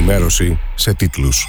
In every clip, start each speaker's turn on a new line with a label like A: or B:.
A: ενημέρωση σε τίτλους.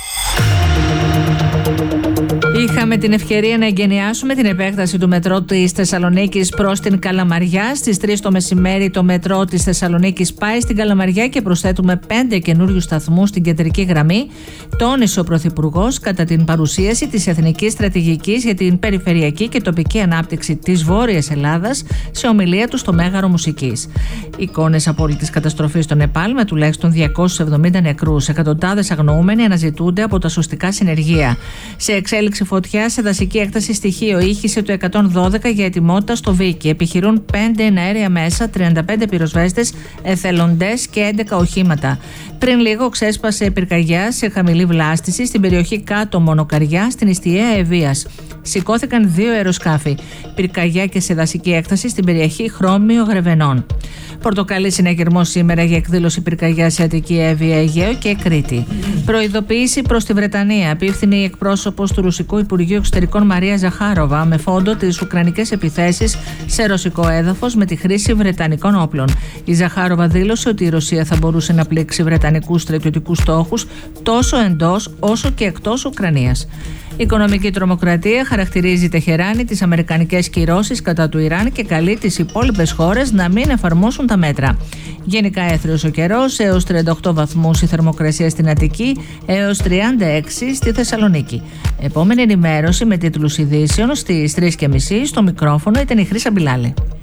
B: Είχαμε την ευκαιρία να εγκαινιάσουμε την επέκταση του μετρό της Θεσσαλονίκης προς την Καλαμαριά. Στις 3 το μεσημέρι το μετρό της Θεσσαλονίκης πάει στην Καλαμαριά και προσθέτουμε 5 καινούριους σταθμούς στην κεντρική γραμμή, τόνισε ο Πρωθυπουργός κατά την παρουσίαση της Εθνικής Στρατηγικής για την Περιφερειακή και Τοπική Ανάπτυξη της Βόρειας Ελλάδας σε ομιλία του στο Μέγαρο Μουσικής. Εικόνες απόλυτης καταστροφής στο Νεπάλ με τουλάχιστον 270 νεκρούς, εκατοντάδες αγνοούμενοι αναζητούνται από τα σωστικά συνεργεία. Σε εξέλιξη φωτιά σε δασική έκταση στοιχείο ήχησε το 112 για ετοιμότητα στο Βίκι. Επιχειρούν 5 εναέρια μέσα, 35 πυροσβέστες, εθελοντές και 11 οχήματα. Πριν λίγο ξέσπασε πυρκαγιά σε χαμηλή βλάστηση στην περιοχή Κάτω Μονοκαριά στην Ιστιαία Ευβοίας. Σηκώθηκαν 2 αεροσκάφη. Πυρκαγιά και σε δασική έκταση στην περιοχή Χρώμιο Γρεβενών. Πορτοκαλί συναγερμό σήμερα για εκδήλωση πυρκαγιά σε Αττική, Εύβοια, Αιγαίο και Κρήτη. Προειδοποίηση προς τη Βρετανία. Απίφθινε η εκπρόσωπος του Ρωσικού Υπουργείου Εξωτερικών Μαρία Ζαχάροβα με φόντο τις ουκρανικές επιθέσεις σε ρωσικό έδαφος με τη χρήση βρετανικών όπλων. Η Ζαχάροβα δήλωσε ότι η Ρωσία θα μπορούσε να πλήξει βρετανικούς στρατιωτικούς στόχους τόσο εντός όσο και εκτός Ουκρανίας. Η οικονομική τρομοκρατία χαρακτηρίζει η Τεχεράνη τις αμερικανικές κυρώσεις κατά του Ιράν και καλεί τις υπόλοιπες χώρες να μην εφαρμόσουν τα μέτρα. Γενικά έθριος ο καιρός, έως 38 βαθμούς η θερμοκρασία στην Αττική, έως 36 στη Θεσσαλονίκη. Επόμενη ενημέρωση με τίτλους ειδήσεων στις 3:30 στο μικρόφωνο ήταν η Χρύσα Μπιλάλη.